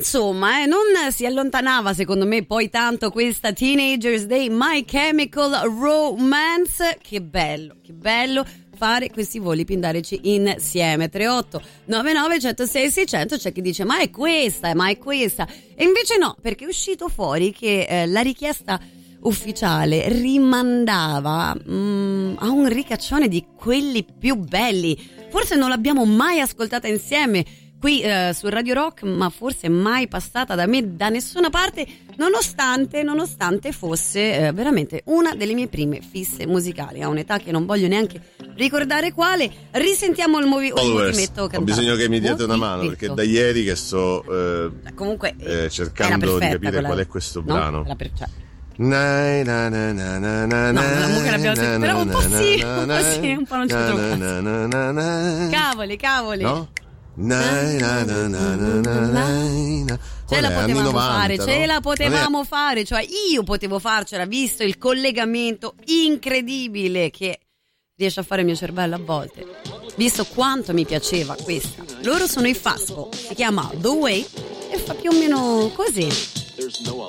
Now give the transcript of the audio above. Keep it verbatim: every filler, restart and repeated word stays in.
insomma, eh, non si allontanava secondo me poi tanto questa Teenagers Day, My Chemical Romance. Che bello, che bello fare questi voli pindarici insieme. Tre otto nove nove uno zero sei sei zero zero. C'è chi dice ma è questa, ma è questa, e invece no, perché è uscito fuori che eh, la richiesta ufficiale rimandava mm, a un ricaccione di quelli più belli. Forse non l'abbiamo mai ascoltata insieme qui eh, su Radio Rock, ma forse mai passata da me da nessuna parte, nonostante nonostante fosse eh, veramente una delle mie prime fisse musicali, a un'età che non voglio neanche ricordare quale. Risentiamo il, movi- il movimento. Ho bisogno che mi diate una mano, perché da ieri che sto eh, comunque eh, cercando di capire quella... qual è questo no? brano. Per... Cioè... Na, na, na, na, na, na, no, la mucca l'abbiamo sentita, però un po' sì, un po' sì, un po' non ci trovo. Cavoli, cavoli. No? Na, na, na, na, na, na. Ce la potevamo novanta, fare, no? ce la potevamo fare, cioè io potevo farcela, visto il collegamento incredibile che riesce a fare il mio cervello a volte, visto quanto mi piaceva questa. Loro sono i Fasco, si chiama The Way e fa più o meno così.